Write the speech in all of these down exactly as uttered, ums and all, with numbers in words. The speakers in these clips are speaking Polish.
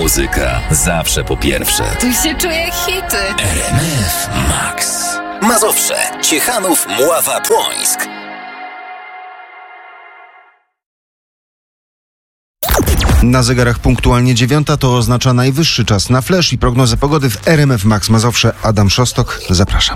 Muzyka zawsze po pierwsze. Tu się czuję hity. R M F Max. Mazowsze, Ciechanów, Mława, Płońsk. Na zegarach punktualnie dziewiąta, to oznacza najwyższy czas na flash i prognozę pogody w R M F Max Mazowsze. Adam Szostok, zapraszam.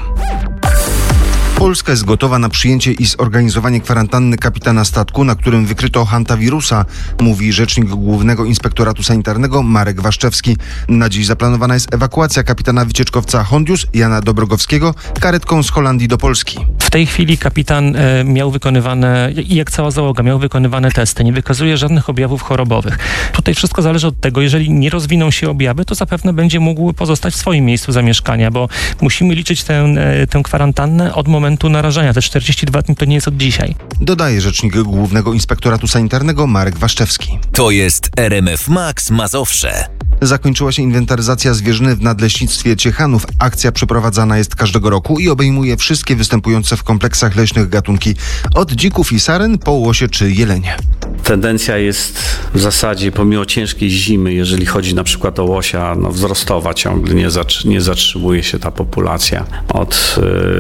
Polska jest gotowa na przyjęcie i zorganizowanie kwarantanny kapitana statku, na którym wykryto hantawirusa, mówi rzecznik Głównego Inspektoratu Sanitarnego Marek Waszczewski. Na dziś zaplanowana jest ewakuacja kapitana wycieczkowca Hondius Jana Dobrogowskiego karetką z Holandii do Polski. W tej chwili kapitan e, miał wykonywane, i jak cała załoga, miał wykonywane testy. Nie wykazuje żadnych objawów chorobowych. Tutaj wszystko zależy od tego, jeżeli nie rozwiną się objawy, to zapewne będzie mógł pozostać w swoim miejscu zamieszkania, bo musimy liczyć tę, e, tę kwarantannę od momentu narażenia. Te czterdzieści dwa dni to nie jest od dzisiaj. Dodaje rzecznik Głównego Inspektoratu Sanitarnego Marek Waszczewski. To jest R M F Max Mazowsze. Zakończyła się inwentaryzacja zwierzyny w Nadleśnictwie Ciechanów. Akcja przeprowadzana jest każdego roku i obejmuje wszystkie występujące w kompleksach leśnych gatunki. Od dzików i saren po łosie czy jelenie. Tendencja jest w zasadzie, pomimo ciężkiej zimy, jeżeli chodzi na przykład o łosia, no wzrostowa ciągle, nie, zatr- nie zatrzymuje się ta populacja od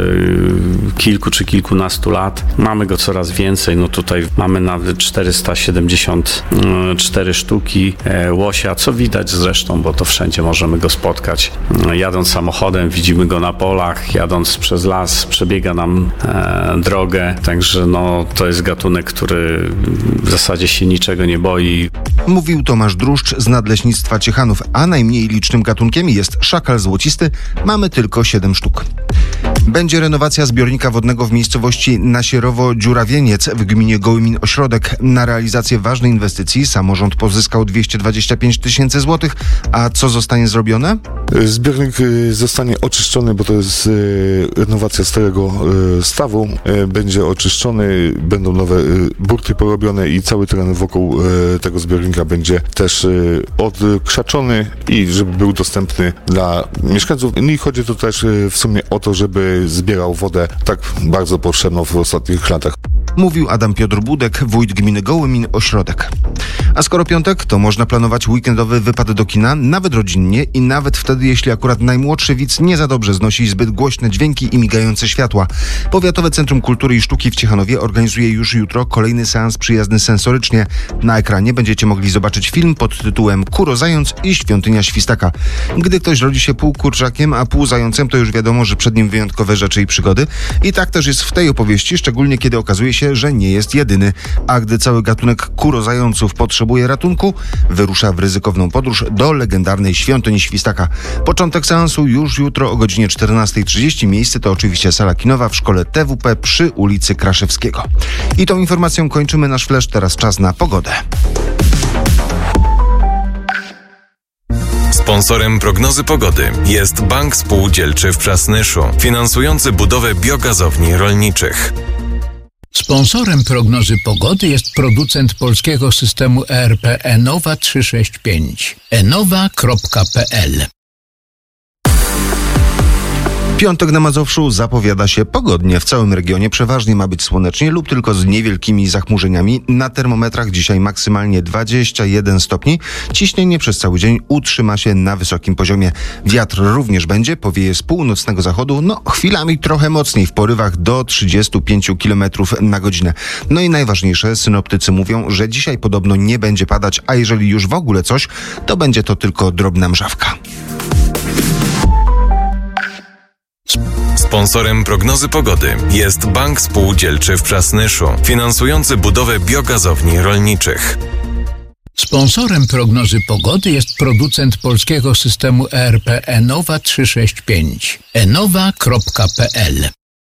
yy, kilku czy kilkunastu lat. Mamy go coraz więcej, no tutaj mamy nawet czterysta siedemdziesiąt cztery sztuki e, łosia, co widać zresztą, bo to wszędzie możemy go spotkać. Jadąc samochodem widzimy go na polach, jadąc przez las przebiega nam e, drogę, także no to jest gatunek, który w zasadzie się niczego nie boi. Mówił Tomasz Druszcz z Nadleśnictwa Ciechanów, a najmniej licznym gatunkiem jest szakal złocisty. Mamy tylko siedem sztuk. Będzie renowacja zbiornika wodnego w miejscowości Nasierowo-Dziurawieniec w gminie Gołymin-Ośrodek. Na realizację ważnej inwestycji samorząd pozyskał dwieście dwadzieścia pięć tysięcy złotych. A co zostanie zrobione? Zbiornik zostanie oczyszczony, bo to jest renowacja starego stawu. Będzie oczyszczony, będą nowe burty porobione i cały teren wokół tego zbiornika będzie też odkrzaczony i żeby był dostępny dla mieszkańców. No i chodzi tu też w sumie o to, żeby zbierał wodę tak bardzo potrzebną w ostatnich latach. Mówił Adam Piotr Budek, wójt gminy Gołymin-Ośrodek. A skoro piątek, to można planować weekendowy wypad do kina, nawet rodzinnie i nawet wtedy, jeśli akurat najmłodszy widz nie za dobrze znosi zbyt głośne dźwięki i migające światła. Powiatowe Centrum Kultury i Sztuki w Ciechanowie organizuje już jutro kolejny seans przyjazny sensorycznie. Na ekranie będziecie mogli zobaczyć film pod tytułem Kuro Zając i Świątynia Świstaka. Gdy ktoś rodzi się pół kurczakiem, a pół zającem, to już wiadomo, że przed nim wyjątkowe rzeczy i przygody. I tak też jest w tej opowieści, szczególnie kiedy okazuje się, że nie jest jedyny. A gdy cały gatunek kurozająców potrzebuje ratunku, wyrusza w ryzykowną podróż do legendarnej Świątyni Świstaka. Początek seansu już jutro o godzinie czternasta trzydzieści. Miejsce to oczywiście sala kinowa w szkole T W P przy ulicy Kraszewskiego. I tą informacją kończymy nasz flash. Teraz czas na pogodę. Sponsorem prognozy pogody jest Bank Spółdzielczy w Przasnyszu, finansujący budowę biogazowni rolniczych. Sponsorem prognozy pogody jest producent polskiego systemu E R P Enowa trzysta sześćdziesiąt pięć. enowa kropka p l. Piątek na Mazowszu zapowiada się pogodnie. W całym regionie przeważnie ma być słonecznie lub tylko z niewielkimi zachmurzeniami. Na termometrach dzisiaj maksymalnie dwadzieścia jeden stopni. Ciśnienie przez cały dzień utrzyma się na wysokim poziomie. Wiatr również będzie, powieje z północnego zachodu, no chwilami trochę mocniej, w porywach do trzydziestu pięciu kilometrów na godzinę. No i najważniejsze, synoptycy mówią, że dzisiaj podobno nie będzie padać, a jeżeli już w ogóle coś, to będzie to tylko drobna mrzawka. Sponsorem prognozy pogody jest Bank Spółdzielczy w Przasnyszu, finansujący budowę biogazowni rolniczych. Sponsorem prognozy pogody jest producent polskiego systemu E R P Enowa trzysta sześćdziesiąt pięć. enowa kropka p l.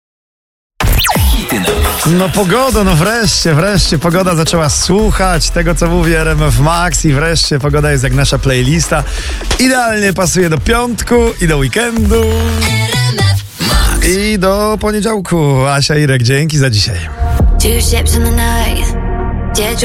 No pogoda, no wreszcie, wreszcie pogoda zaczęła słuchać tego, co mówi R M F Max i wreszcie pogoda jest jak nasza playlista. Idealnie pasuje do piątku i do weekendu i do poniedziałku. Asia, Irek, dzięki za dzisiaj.